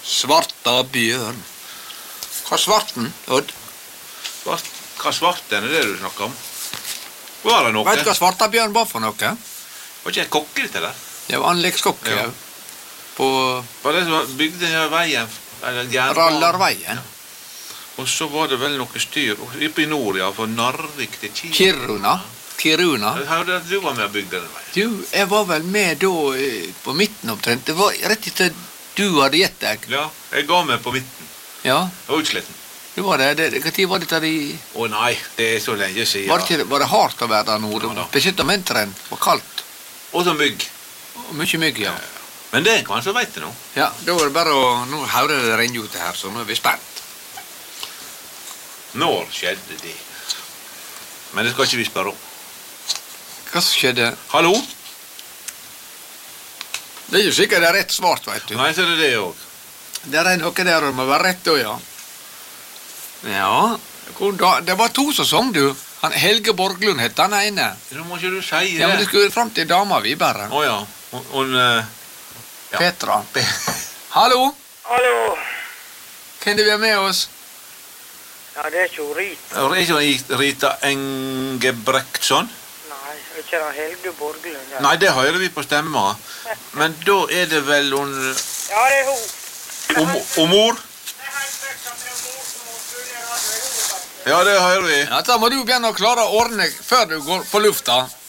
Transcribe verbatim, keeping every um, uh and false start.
Svarta bjørn. Hva svarten, Odd? Svart, hva svarten er det du snakker om? Var det noe? Vet du hva svarta bjørn var for noe? Var ikke jeg kokke litt eller? Det var anleggskokke, Ja. ja. På Var det som bygde denne veien? Eller jernbanen? Rallarveien. Og så var det vel noe styr oppe i nord, ja, fra Narvik til Kiruna. Kiruna. Kiruna. Jeg hørte at du var med å bygge den veien. Du, jeg var vel med da eh, på midten omtrent. Det var rett etter du hadde gitt deg. Ja, jeg ga meg på midten. Ja, Jeg var utsliten. det var det. det hva tid var dette i... Å nei, det er så lenge siden. Var det, ikke, var det hardt å være der nå? Ja, da. Spesielt om vinteren. Det var kaldt. Og så mygg. Og mye mygg, ja. Men det er en som vet det nå. Ja, da var det bare å... Nå hører det renne ute her, så nå er vi spent. Når skjedde det? Men det skal ikke vi spørre om. Hva som skjedde? Hallo? Det er jo sikkert det er rett svart, vet du. Nei, så er det det også. Det er noe der det må være rett da, ja. Ja, god dag. Det var to som sang, du. Han Helge Borglund het han ene. Nå må ikke du si Ja, men det. det skulle fram til dama vi bare. Å ja. Hun, hun eh, ja. Petra. Hallo? Hallo. Kan du være med oss? Ja, det er ikke Rita. Er det ikke Rita Engebrektsson? Nei, er ikke det Helge Borglund? Ja. Nei, det hører vi på stemma. Men da er det vel hun Ja, det er hun. Om, om mor? Ja, det hører vi. Ja, da må du begynne å klare å ordne før du går på lufta.